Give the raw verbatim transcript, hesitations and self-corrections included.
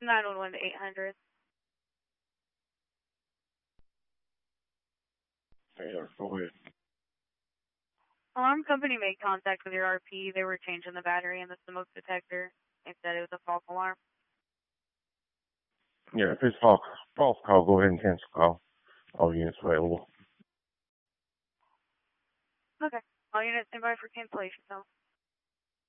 nine one one to eight hundred. Yeah, go ahead. Alarm company made contact with your R P. They were changing the battery in the smoke detector. They said it was a false alarm. Yeah, if it's false, false call, go ahead and cancel call. All units available. Okay. All units stand by for cancellation, though.